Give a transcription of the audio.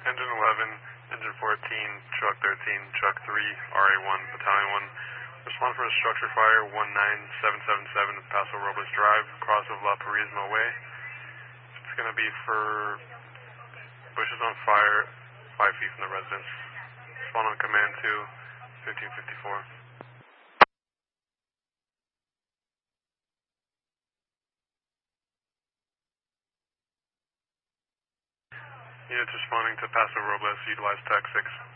Engine 11, Engine 14, Truck 13, Truck 3, RA1, Battalion 1. Respond for a structure fire 19777 Paso Robles Drive, cross of La Purisma Way. It's going to be for bushes on fire 5 feet from the residence. Respond on command to 1554. Units responding to Paso Robles, utilize TAC 6.